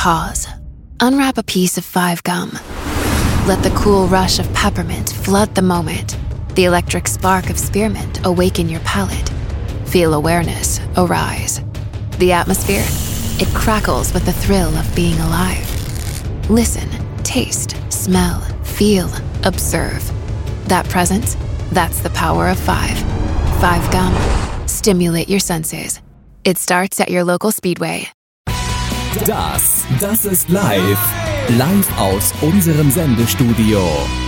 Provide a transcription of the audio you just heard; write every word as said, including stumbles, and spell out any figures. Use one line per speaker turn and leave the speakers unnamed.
Pause. Unwrap a piece of Five Gum. Let the cool rush of peppermint flood the moment. The electric spark of spearmint awaken your palate. Feel awareness arise. The atmosphere, it crackles with the thrill of being alive. Listen, taste, smell, feel, observe. That presence, that's the power of five. Five Gum. Stimulate your senses. It starts at your local Speedway.
Das, das ist live. Live aus unserem Sendestudio.